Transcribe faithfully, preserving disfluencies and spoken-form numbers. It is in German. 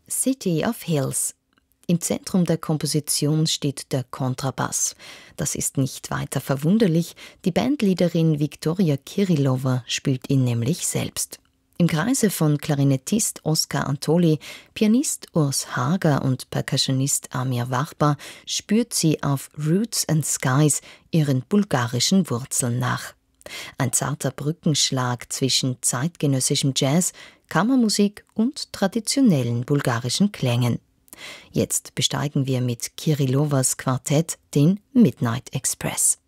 City of Hills. Im Zentrum der Komposition steht der Kontrabass. Das ist nicht weiter verwunderlich, die Bandleaderin Viktoria Kirilova spielt ihn nämlich selbst. Im Kreise von Klarinettist Oskar Antoli, Pianist Urs Hager und Percussionist Amir Warba spürt sie auf Roots and Skies ihren bulgarischen Wurzeln nach. Ein zarter Brückenschlag zwischen zeitgenössischem Jazz, Kammermusik und traditionellen bulgarischen Klängen. Jetzt besteigen wir mit Kirilovas Quartett den Midnight Express.